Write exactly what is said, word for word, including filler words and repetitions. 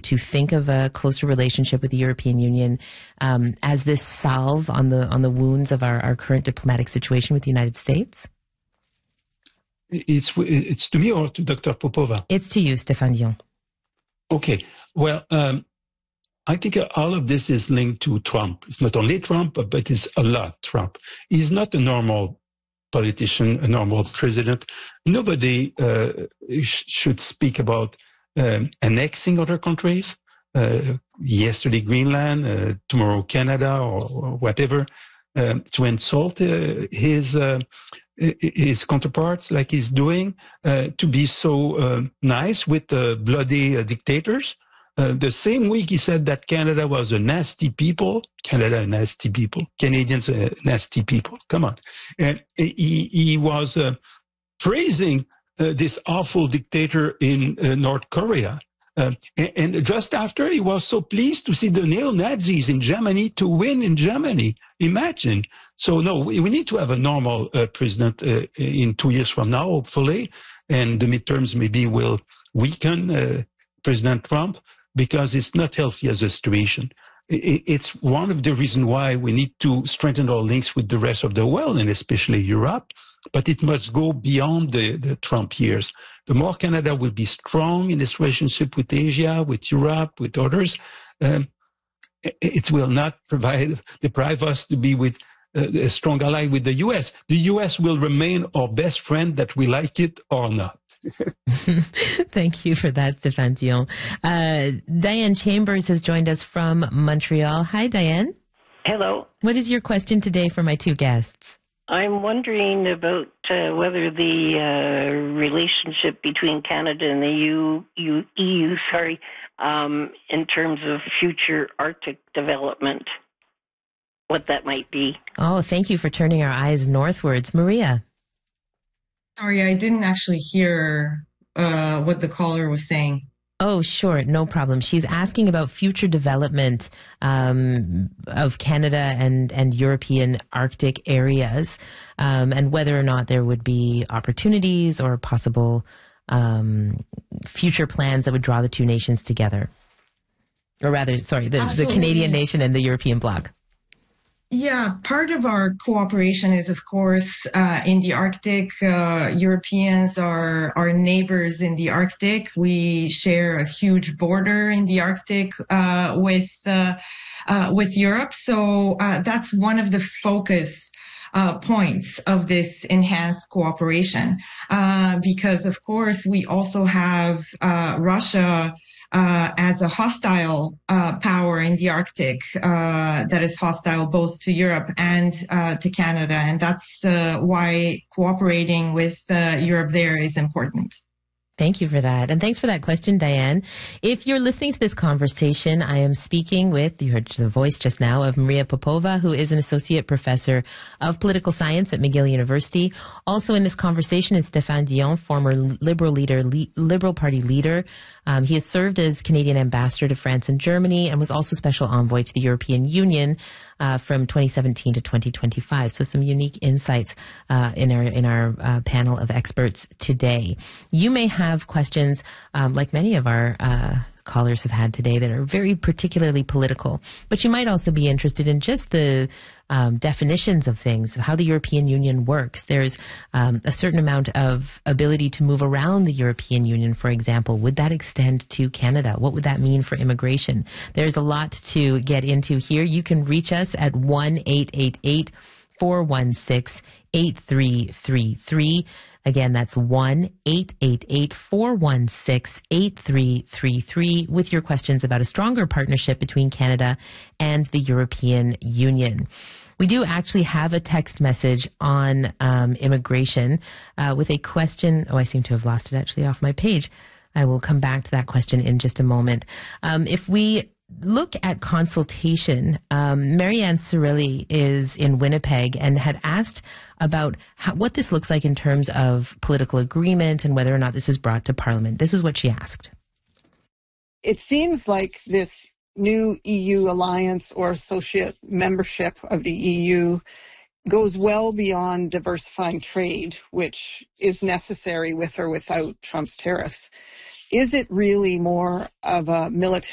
to think of a closer relationship with the European Union um, as this salve on the on the wounds of our, our current diplomatic situation with the United States? It's it's to me or to Doctor Popova? It's to you, Stéphane Dion. Okay. Well, um, I think all of this is linked to Trump. It's not only Trump, but it's a lot Trump. He's not a normal politician, a normal president. Nobody uh, sh- should speak about um, annexing other countries. Uh, yesterday Greenland, uh, tomorrow Canada, or, or whatever, um, to insult uh, his uh, his counterparts like he's doing, uh, to be so uh, nice with uh, bloody uh, dictators. Uh, the same week he said that Canada was a nasty people. Canada, a nasty people. Canadians, uh, nasty people. Come on. And he, he was uh, praising uh, this awful dictator in uh, North Korea. Uh, and, and just after, he was so pleased to see the neo-Nazis in Germany to win in Germany. Imagine. So, no, we, we need to have a normal uh, president uh, in two years from now, hopefully. And the midterms maybe will weaken uh, President Trump, because it's not healthy as a situation. It's one of the reasons why we need to strengthen our links with the rest of the world, and especially Europe, but it must go beyond the, the Trump years. The more Canada will be strong in its relationship with Asia, with Europe, with others, um, it will not provide, deprive us to be with uh, a strong ally with the U S. The U S will remain our best friend, that we like it or not. Thank you for that, Stéphane Dion. Uh, Diane Chambers has joined us from Montreal. Hi, Diane. Hello. What is your question today for my two guests? I'm wondering about uh, whether the uh, relationship between Canada and the U, U, E U, sorry, um, in terms of future Arctic development, what that might be. Oh, thank you for turning our eyes northwards. Maria. Sorry, I didn't actually hear uh, what the caller was saying. Oh, sure. No problem. She's asking about future development um, of Canada and, and European Arctic areas, um, and whether or not there would be opportunities or possible um, future plans that would draw the two nations together. Or rather, sorry, the, the Canadian nation and the European bloc. Yeah, part of our cooperation is, of course, uh, in the Arctic. Uh, Europeans are our neighbors in the Arctic. We share a huge border in the Arctic uh, with uh, uh, with Europe. So uh, that's one of the focus Uh, points of this enhanced cooperation, uh, because of course we also have uh, Russia uh, as a hostile uh, power in the Arctic uh, that is hostile both to Europe and uh, to Canada, and that's uh, why cooperating with uh, Europe there is important. Thank you for that. And thanks for that question, Diane. If you're listening to this conversation, I am speaking with, you heard the voice just now, of Maria Popova, who is an associate professor of political science at McGill University. Also in this conversation is Stéphane Dion, former Liberal leader, Le- Liberal Party leader. Um, he has served as Canadian ambassador to France and Germany and was also special envoy to the European Union uh, from twenty seventeen to twenty twenty-five. So some unique insights uh, in our in our uh, panel of experts today. You may have questions, um, like many of our uh, callers have had today, that are very particularly political, but you might also be interested in just the um, definitions of things, how the European Union works. There's um, a certain amount of ability to move around the European Union, for example. Would that extend to Canada? What would that mean for immigration? There's a lot to get into here. You can reach us at one eight eight eight, four one six, eight three three three. Again, that's one eight eight eight, four one six, eight three three three with your questions about a stronger partnership between Canada and the European Union. We do actually have a text message on um, immigration uh, with a question. Oh, I seem to have lost it actually off my page. I will come back to that question in just a moment. Um, if we look at consultation, um, Marianne Cirilli is in Winnipeg and had asked about how, what this looks like in terms of political agreement and whether or not this is brought to Parliament. This is what she asked. It seems like this new E U alliance or associate membership of the E U goes well beyond diversifying trade, which is necessary with or without Trump's tariffs. Is it really more of a military